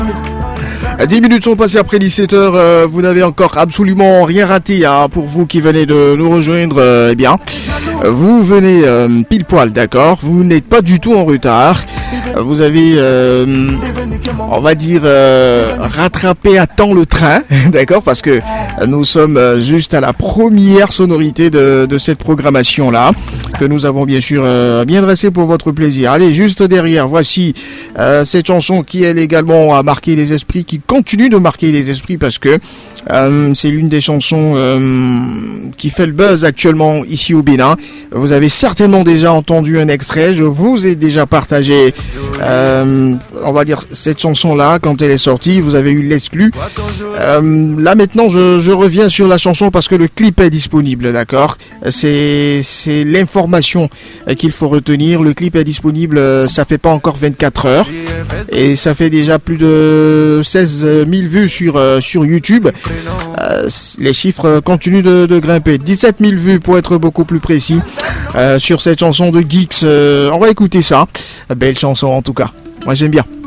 10 minutes sont passées après 17h, vous n'avez encore absolument rien raté, hein. Pour vous qui venez de nous rejoindre, eh bien, vous venez pile poil, d'accord. Vous n'êtes pas du tout en retard. Vous avez, on va dire, rattrapé à temps le train, d'accord, parce que nous sommes juste à la première sonorité de cette programmation-là, que nous avons bien sûr bien dressée pour votre plaisir. Allez, juste derrière, voici cette chanson qui, elle également, a marqué les esprits, qui continue de marquer les esprits, parce que c'est l'une des chansons qui fait le buzz actuellement ici au Bénin. Vous avez certainement déjà entendu un extrait, je vous ai déjà partagé on va dire cette chanson là quand elle est sortie, vous avez eu l'exclu. Là maintenant je reviens sur la chanson parce que le clip est disponible, d'accord. C'est l'information qu'il faut retenir. Le clip est disponible, ça fait pas encore 24 heures et ça fait déjà plus de 16 000 vues sur YouTube. Les chiffres continuent de grimper. 17 000 vues pour être beaucoup plus précis sur cette chanson de Geeks. On va écouter ça. Belle chanson en tout cas. Moi j'aime bien.